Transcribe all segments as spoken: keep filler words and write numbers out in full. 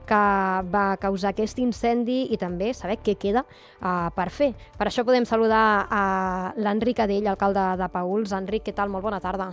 que va causar aquest incendi i també saber què queda uh, per fer. Per això podem saludar a l'Enric Adell, alcalde de Paüls. Enric, què tal? Molt bona tarda.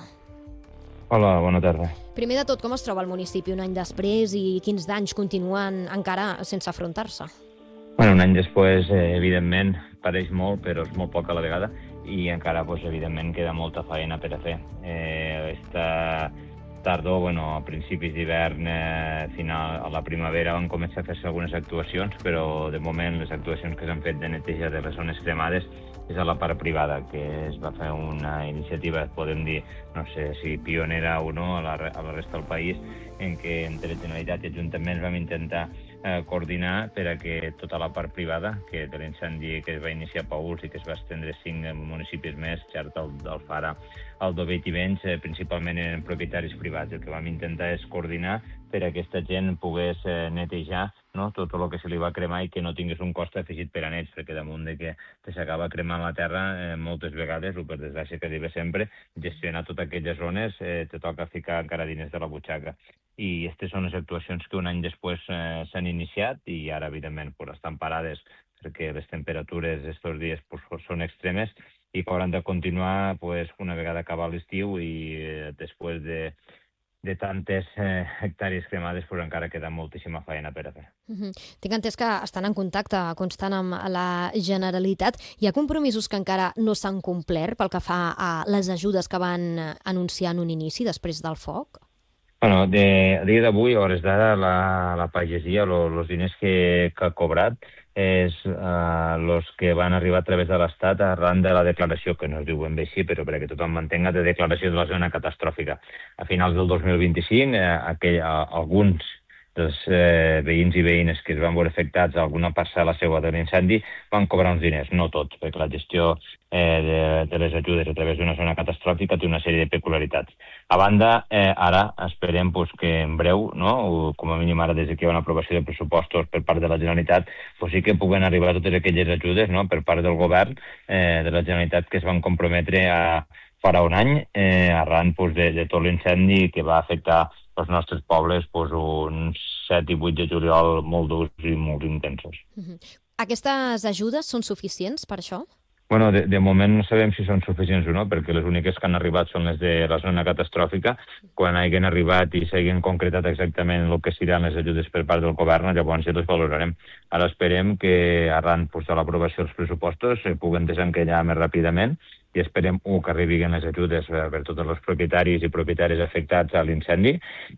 Hola, bona tarda. Primer de tot, com es troba el municipi un any després i quins danys continuen encara sense afrontar-se? Bueno, un any després, eh, evidentment, pareix molt, però és molt poc a la vegada, i encara, pues, evidentment, queda molta feina per a fer. Eh, esta tardor, bueno, a principis d'hivern, eh, final, a la primavera, van començar a fer-se algunes actuacions, però, de moment, les actuacions que s'han fet de neteja de les zones cremades és a la part privada, que es va fer una iniciativa, podem dir, no sé si pionera o no, a la, a la resta del país, en què entre Generalitat i Ajuntaments vam intentar eh, coordinar per a que tota la part privada, que de l'incendi que es va iniciar a Paüls i que es va estendre a cinc municipis més, Xert, Alfara, Aldover i Tivenys, eh, principalment eren propietaris privats. El que vam intentar és coordinar per a que aquesta gent pogués eh, netejar, no, tot el que se li va cremar i que no tingués un cost afegit per a ells, perquè damunt de que s'acaba cremant la terra, eh, moltes vegades, o per desgràcia que arriba sempre, gestionar totes aquelles zones eh, te toca ficar encara diners de la butxaca. I aquestes són les actuacions que un any després eh, s'han iniciat i ara, evidentment, pues, estan parades perquè les temperatures estos dies pues, són extremes i que hauran de continuar pues, una vegada acabar l'estiu i eh, després de de tantes eh, hectàrees cremades, però encara queda moltíssima feina per a fer. Uh-huh. Tinc entès que estan en contacte constant amb la Generalitat. Hi ha compromisos que encara no s'han complert pel que fa a les ajudes que van anunciar en un inici després del foc? Bueno, de, a dia d'avui, a hores d'ara, la, la pagesia, els diners que, que ha cobrat, és els uh, que van arribar a través de l'Estat arran de la declaració, que no es diu ben bé així, però perquè tothom mantenga, de declaració de la zona catastròfica. A finals del dos mil vint-i-cinc, eh, aquell, uh, alguns dels eh, veïns i veïnes que es van veure afectats a alguna parcel·la seva de l'incendi van cobrar uns diners, no tots, perquè la gestió eh, de, de les ajudes a través d'una zona catastròfica té una sèrie de peculiaritats. A banda, eh, ara esperem pues, que en breu, no, o com a mínim ara des que hi ha una aprovació de pressupostos per part de la Generalitat, pues sí que puguen arribar totes aquelles ajudes, no, per part del govern eh, de la Generalitat que es van comprometre a farà un any eh, arran pues, de, de tot l'incendi que va afectar els nostres pobles pues, uns set i vuit de juliol molt durs i molt intensos. Uh-huh. Aquestes ajudes són suficients per això? Bueno, de, de moment no sabem si són suficients o no, perquè les úniques que han arribat són les de la zona catastròfica. Quan hagin arribat i s'hagin concretat exactament el que seran les ajudes per part del govern, llavors ja les valorarem. Ara esperem que arran pues, de l'aprovació dels pressupostos se puguen desencallar més ràpidament i esperem uh, que arribin les ajudes per, per tots els propietaris i propietaris afectats a l'incendi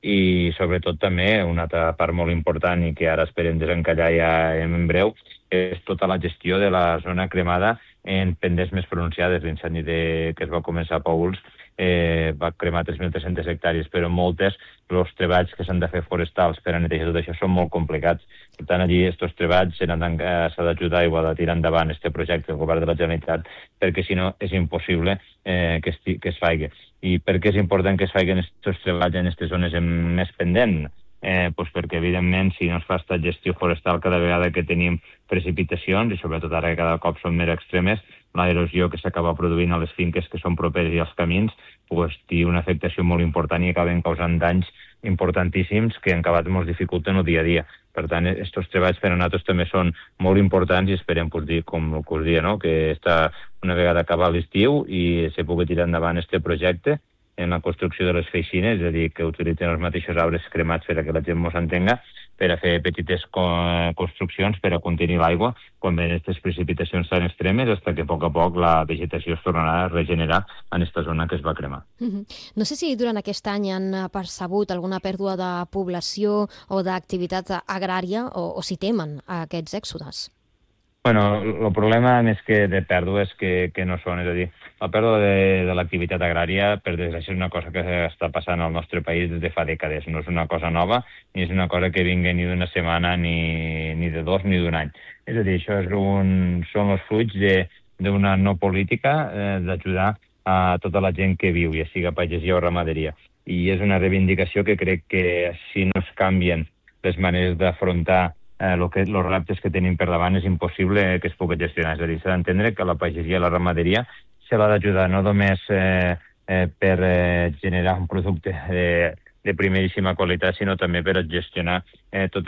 i sobretot també una altra part molt important i que ara esperem desencallar ja en breu és tota la gestió de la zona cremada en pendents més pronunciades. L'incendi que es va començar a Paüls eh, va cremar tres mil tres-centes hectàrees, però moltes, els treballs que s'han de fer forestals per a netejar tot això són molt complicats. Per tant, allí aquests treballs s'ha d'ajudar i ha de tirar endavant aquest projecte del govern de la Generalitat, perquè si no és impossible eh, que, esti, que es faci. I per què és important que es facin aquests treballs en aquestes zones més pendents? Eh, doncs perquè, evidentment, si no es fa aquesta gestió forestal cada vegada que tenim precipitacions, i sobretot ara que cada cop són més extremes, l'erosió que s'acaba produint a les finques que són properes i als camins doncs, té una afectació molt important i acaben causant danys importantíssims que en acabat ens dificulten el dia a dia. Per tant, aquests treballs per a nosaltres també són molt importants i esperem, pues, dir, com el que us dia, no? que està una vegada acabat l'estiu i se pugui tirar endavant aquest projecte en la construcció de les feixines, és a dir, que utilitzen els mateixos arbres cremats per a que la gent mos entenga, per a fer petites construccions per a contenir l'aigua quan venen aquestes precipitacions tan extremes fins que a poc a poc la vegetació es tornarà a regenerar en aquesta zona que es va cremar. Uh-huh. No sé si durant aquest any han percebut alguna pèrdua de població o d'activitat agrària o, o si temen aquests èxodes. Bueno, el problema més que de pèrdues que, que no són, és a dir, la pèrdua de, de l'activitat agrària, per desgràcia, és una cosa que està passant al nostre país des de fa dècades. No és una cosa nova, ni és una cosa que vingui ni d'una setmana, ni, ni de dos, ni d'un any. És a dir, això és un, són els fruits d'una no política eh, d'ajudar a tota la gent que viu, ja sigui pagesia o ramaderia. I és una reivindicació que crec que si no es canvien les maneres d'afrontar Eh, lo que, els reptes que tenim per davant és impossible que es pugui gestionar. És a dir, s'ha d'entendre que la pagesia i la ramaderia se l'ha d'ajudar no només eh, eh, per eh, generar un producte de, de primeríssima qualitat, sinó també per gestionar eh, tot